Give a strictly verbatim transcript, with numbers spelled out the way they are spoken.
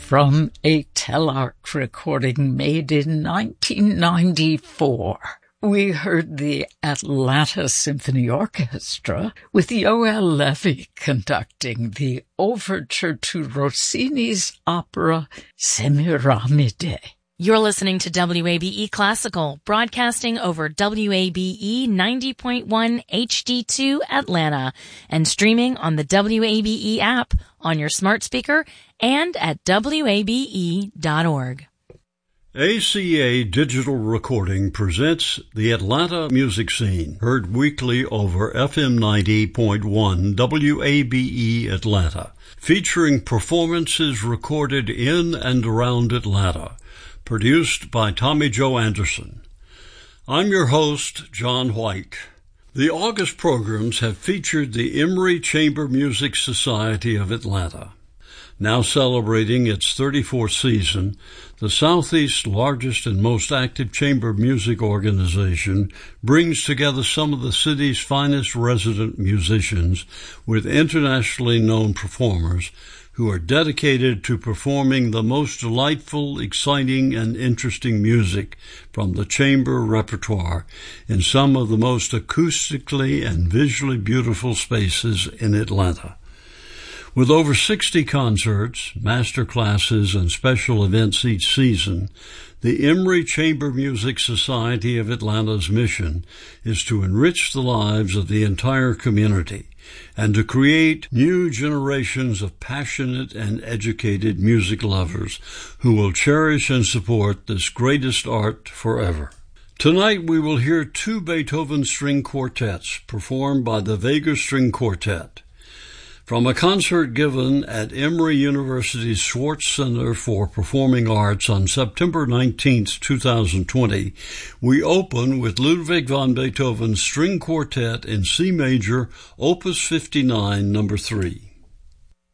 from a Telarc recording made in nineteen ninety-four. We heard the Atlanta Symphony Orchestra with Yoel Levy conducting the overture to Rossini's opera Semiramide. You're listening to W A B E Classical, broadcasting over W A B E ninety point one H D two Atlanta and streaming on the W A B E app on your smart speaker and at W A B E dot org. A C A Digital Recording presents the Atlanta Music Scene, heard weekly over F M ninety point one W A B E Atlanta, featuring performances recorded in and around Atlanta, produced by Tommy Joe Anderson. I'm your host, John White. The August programs have featured the Emory Chamber Music Society of Atlanta. Now celebrating its thirty-fourth season, the Southeast's largest and most active chamber music organization brings together some of the city's finest resident musicians with internationally known performers who are dedicated to performing the most delightful, exciting, and interesting music from the chamber repertoire in some of the most acoustically and visually beautiful spaces in Atlanta. With over sixty concerts, master classes, and special events each season, the Emory Chamber Music Society of Atlanta's mission is to enrich the lives of the entire community and to create new generations of passionate and educated music lovers who will cherish and support this greatest art forever. Tonight we will hear two Beethoven string quartets performed by the Vega String Quartet. From a concert given at Emory University's Schwartz Center for Performing Arts on September nineteenth, two thousand twenty, we open with Ludwig van Beethoven's String Quartet in C Major, Opus fifty-nine, number three.